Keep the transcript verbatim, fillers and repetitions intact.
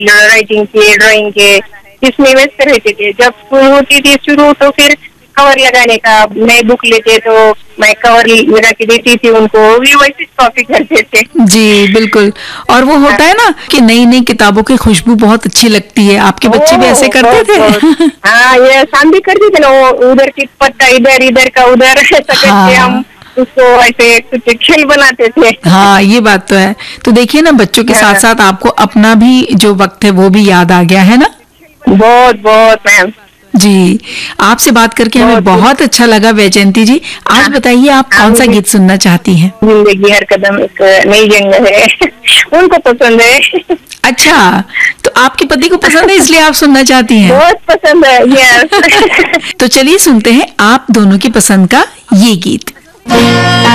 Writing के, drawing के, इसमें व्यस्त रहते थे। जब स्कूल होती थी शुरू तो फिर कवर लगाने का, नए बुक लेते तो मैं कवर लगा के देती थी उनको, भी वैसे कॉपी करते थे। जी बिल्कुल। और वो होता है ना कि नई नई किताबों की खुशबू बहुत अच्छी लगती है, आपके बच्चे भी ऐसे करते थे? हाँ, ये शाम भी करते थे ना, वो उधर की पत्ता इधर, इधर का उधर, हाँ। हम उसको ऐसे कुछ खेल बनाते थे। हाँ, ये बात तो है। तो देखिए ना, बच्चों के साथ साथ आपको अपना भी जो वक्त है वो भी याद आ गया है ना? बहुत बहुत मैम जी, आपसे बात करके हमें बहुत अच्छा लगा वैजयंती जी। आज बताइए आप कौन सा गीत सुनना चाहती हैं? जिंदगी हर कदम एक नई जंग है, उनको पसंद है। अच्छा, तो आपके पति को पसंद है इसलिए आप सुनना चाहती हैं? बहुत पसंद है, यस। तो चलिए सुनते हैं आप दोनों की पसंद का ये गीत।